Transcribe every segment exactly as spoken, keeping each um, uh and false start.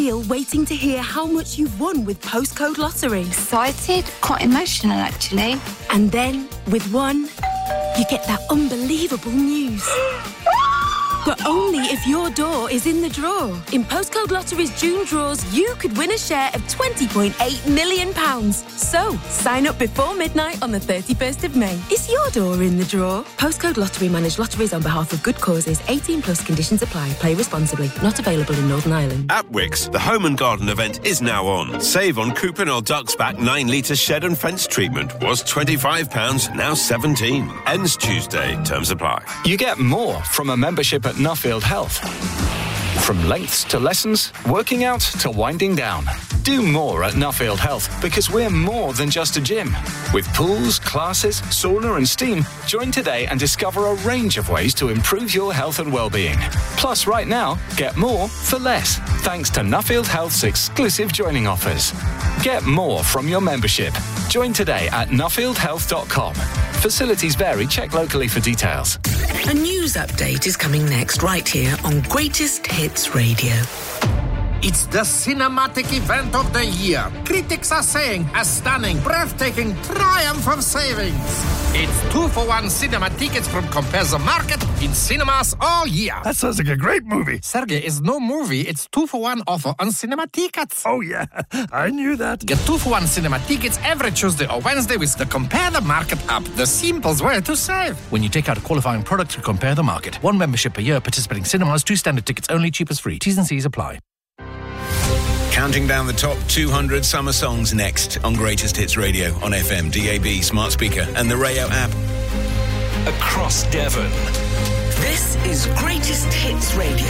Waiting to hear how much you've won with Postcode Lottery. Excited, quite emotional actually. And then, with one, you get that unbelievable news. But only if your door is in the draw. In Postcode Lottery's June draws, you could win a share of twenty point eight million pounds. So, sign up before midnight on the thirty-first of May. Is your door in the draw? Postcode Lottery manage lotteries on behalf of good causes. eighteen plus conditions apply. Play responsibly. Not available in Northern Ireland. At Wickes, the Home and Garden event is now on. Save on Cuprinol Ducksback nine litre shed and fence treatment. Was twenty-five pounds, now seventeen. Ends Tuesday. Terms apply. You get more from a membership at Nuffield Health. From lengths to lessons, working out to winding down. Do more at Nuffield Health because we're more than just a gym. With pools, classes, sauna and steam, join today and discover a range of ways to improve your health and well-being. Plus, right now, get more for less, thanks to Nuffield Health's exclusive joining offers. Get more from your membership. Join today at nuffield health dot com. Facilities vary. Check locally for details. A news update is coming next, right here on Greatest Hits Radio. It's the cinematic event of the year. Critics are saying a stunning, breathtaking triumph of savings. It's two-for-one cinema tickets from Compare the Market in cinemas all year. That sounds like a great movie. Sergey, it's no movie. It's two-for-one offer on cinema tickets. Oh, yeah. I knew that. Get two-for-one cinema tickets every Tuesday or Wednesday with the Compare the Market app. The simplest way to save. When you take out a qualifying product to Compare the Market. One membership per year, participating cinemas, two standard tickets only, cheapest free. T's and C's apply. Counting down the top two hundred summer songs next on Greatest Hits Radio on F M, D A B, smart speaker and the Rayo app. Across Devon. This is Greatest Hits Radio.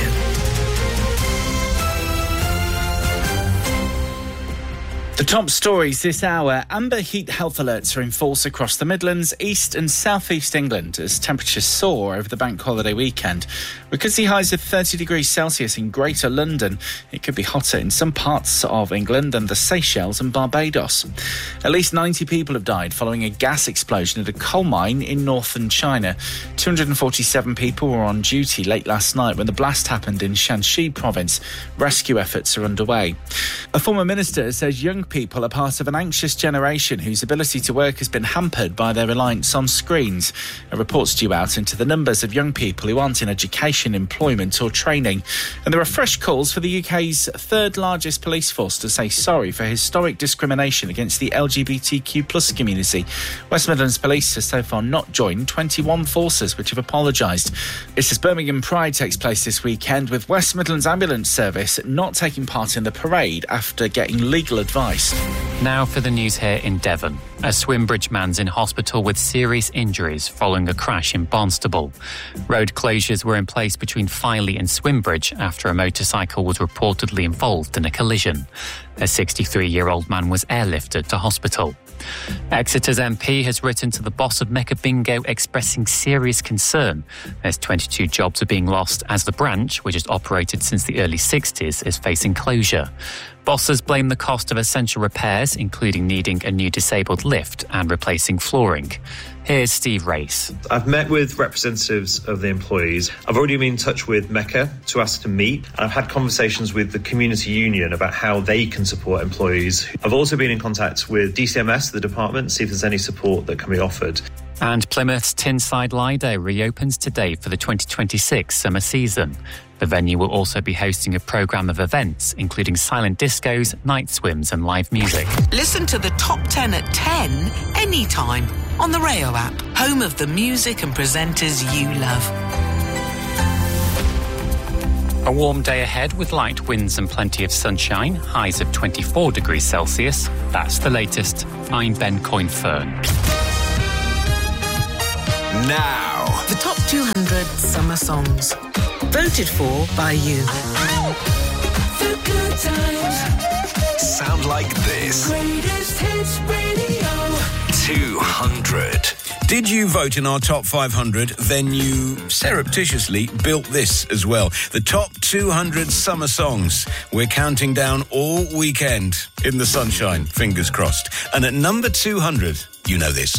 The top stories this hour. Amber heat health alerts are in force across the Midlands, East and South East England as temperatures soar over the bank holiday weekend. We could see highs of thirty degrees Celsius in Greater London. It could be hotter in some parts of England than the Seychelles and Barbados. At least ninety people have died following a gas explosion at a coal mine in northern China. two hundred forty-seven people were on duty late last night when the blast happened in Shanxi province. Rescue efforts are underway. A former minister says young people are part of an anxious generation whose ability to work has been hampered by their reliance on screens. A report's due out into the numbers of young people who aren't in education, employment or training. And there are fresh calls for the U K's third largest police force to say sorry for historic discrimination against the L G B T Q plus community. West Midlands Police has so far not joined twenty-one forces which have apologised. It's as Birmingham Pride takes place this weekend, with West Midlands Ambulance Service not taking part in the parade after getting legal advice. Now for the news here in Devon. A Swimbridge man's in hospital with serious injuries following a crash in Barnstaple. Road closures were in place between Filey and Swimbridge after a motorcycle was reportedly involved in a collision. A sixty-three-year-old man was airlifted to hospital. Exeter's M P has written to the boss of Mecca Bingo expressing serious concern as twenty-two jobs are being lost as the branch, which has operated since the early sixties, is facing closure. Bosses blame the cost of essential repairs, including needing a new disabled lift and replacing flooring. Here's Steve Race. I've met with representatives of the employees. I've already been in touch with Mecca to ask to meet. And I've had conversations with the community union about how they can support employees. I've also been in contact with D C M S, the department, see if there's any support that can be offered. And Plymouth's Tinside Lido reopens today for the twenty twenty-six summer season. The venue will also be hosting a programme of events, including silent discos, night swims and live music. Listen to the top ten at ten, anytime, on the Rayo app, home of the music and presenters you love. A warm day ahead with light winds and plenty of sunshine, highs of twenty-four degrees Celsius. That's the latest. I'm Ben Coyne-Fern. Now, the top two hundred summer songs. Voted for by you. The good times sound like this. Greatest Hits Radio. two hundred. Did you vote in our top five hundred? Then you surreptitiously built this as well. The top two hundred summer songs. We're counting down all weekend in the sunshine, fingers crossed. And at number two hundred, you know this.